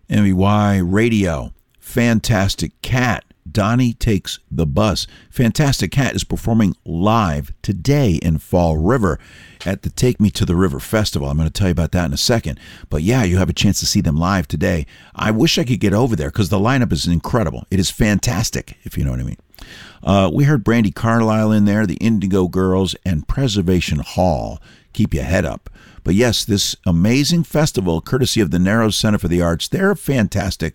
MVY Radio. Fantastic Cat. Donnie Takes the Bus. Fantastic Cat is performing live today in Fall River at the Take Me to the River Festival. I'm going to tell you about that in a second. But yeah, you have a chance to see them live today. I wish I could get over there because the lineup is incredible. It is fantastic, if you know what I mean. We heard Brandi Carlile in there, the Indigo Girls, and Preservation Hall. Keep your head up. But yes, this amazing festival, courtesy of the Narrows Center for the Arts, they're a fantastic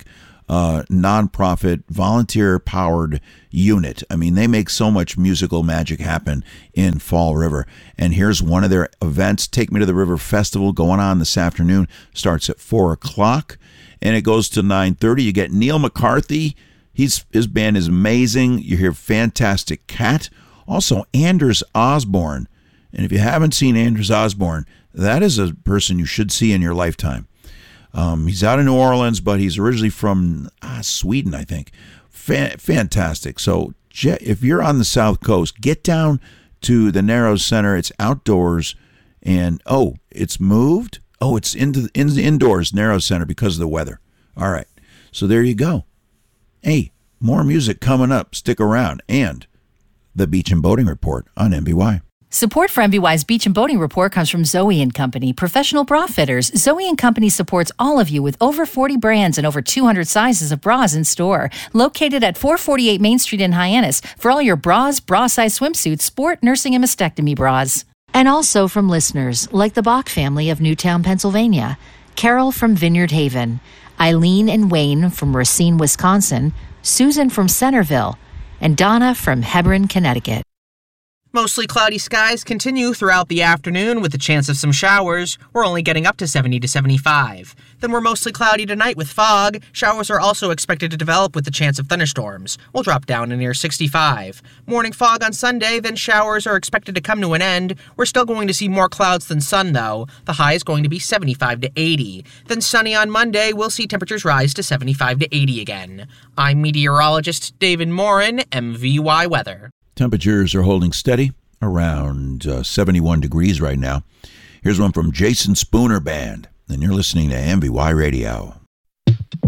nonprofit, volunteer-powered unit. I mean, they make so much musical magic happen in Fall River. And here's one of their events, Take Me to the River Festival, going on this afternoon. Starts at 4 o'clock, and it goes to 9:30. You get Neil McCarthy. His band is amazing. You hear Fantastic Cat. Also, Anders Osborne. And if you haven't seen Anders Osborne, that is a person you should see in your lifetime. He's out of New Orleans, but he's originally from Sweden, I think. Fantastic. So if you're on the South Coast, get down to the Narrows Center. It's outdoors, and it's moved. It's indoors, Narrows Center, because of the weather. All right. So there you go. Hey, more music coming up. Stick around. And the Beach and Boating Report on MBY. Support for MBY's Beach and Boating Report comes from Zoe & Company, professional bra fitters. Zoe & Company supports all of you with over 40 brands and over 200 sizes of bras in store. Located at 448 Main Street in Hyannis for all your bras, bra-size swimsuits, sport, nursing, and mastectomy bras. And also from listeners like the Bach family of Newtown, Pennsylvania, Carol from Vineyard Haven, Eileen and Wayne from Racine, Wisconsin, Susan from Centerville, and Donna from Hebron, Connecticut. Mostly cloudy skies continue throughout the afternoon with a chance of some showers. We're only getting up to 70 to 75. Then we're mostly cloudy tonight with fog. Showers are also expected to develop with the chance of thunderstorms. We'll drop down to near 65. Morning fog on Sunday, then showers are expected to come to an end. We're still going to see more clouds than sun, though. The high is going to be 75 to 80. Then sunny on Monday, we'll see temperatures rise to 75 to 80 again. I'm meteorologist David Morin, MVY Weather. Temperatures are holding steady around 71 degrees right now. Here's one from Jason Spooner Band, and you're listening to MVY Radio.